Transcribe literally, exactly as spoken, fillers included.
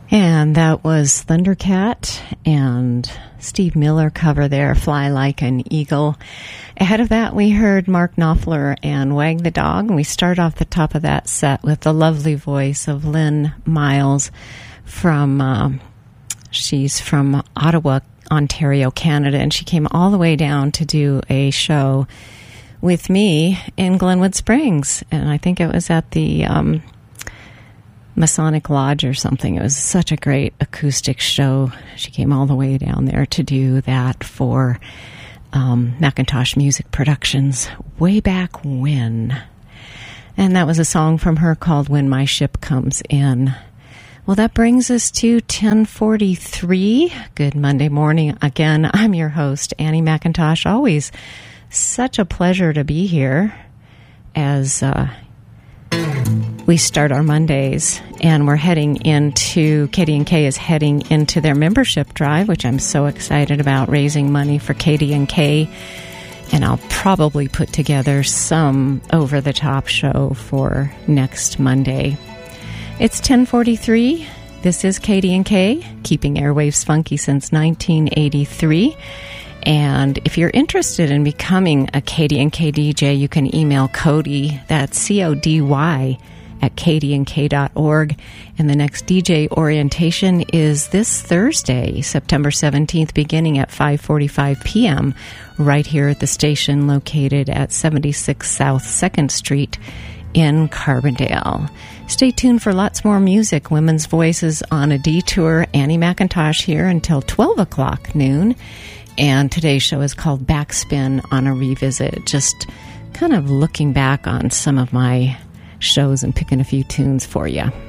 And that was Thundercat and Steve Miller cover there, Fly Like an Eagle. Ahead of that, we heard Mark Knopfler and Wag the Dog. And we start off the top of that set with the lovely voice of Lynn Miles from, uh, she's from Ottawa, Ontario, Canada. And she came all the way down to do a show with me in Glenwood Springs. And I think it was at the um, Masonic Lodge or something. It was such a great acoustic show. She came all the way down there to do that for um, Macintosh Music Productions way back when. And that was a song from her called When My Ship Comes In. Well, that brings us to ten forty-three. Good Monday morning. Again, I'm your host, Annie McIntosh. Always such a pleasure to be here as uh, we start our Mondays, and we're heading into, Katie and K is heading into their membership drive, which I'm so excited about, raising money for Katie and K, and I'll probably put together some over-the-top show for next Monday. It's ten forty-three. This is Katie and K, keeping airwaves funky since nineteen eighty-three. And if you're interested in becoming a Katie and K D J, you can email Cody, that's C O D Y, at katie and k dot org. And the next D J orientation is this Thursday, September seventeenth, beginning at five forty-five p.m., right here at the station located at seventy-six South second Street in Carbondale. Stay tuned for lots more music. Women's Voices on a Detour. Annie McIntosh here until twelve o'clock noon. And today's show is called Backspin on a Revisit. Just kind of looking back on some of my shows and picking a few tunes for you.